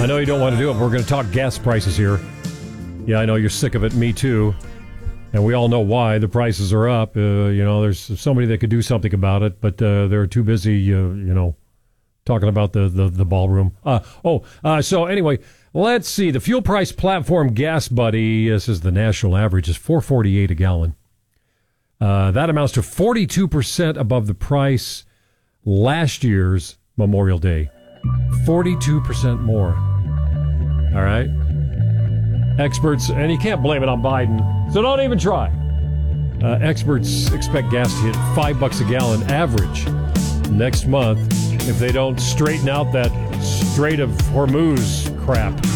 I know you don't want to do it, but we're going to talk gas prices here. Yeah, I know you're sick of it. Me too. And we all know why. The prices are up. There's somebody that could do something about it, but they're too busy, talking about the ballroom. So anyway, let's see. The fuel price platform Gas Buddy, this is the national average, is $4.48 a gallon. That amounts to 42% above the price last year's Memorial Day. 42% more. All right? Experts, and you can't blame it on Biden, so don't even try. Experts expect gas to hit $5 a gallon average next month if they don't straighten out that Strait of Hormuz crap.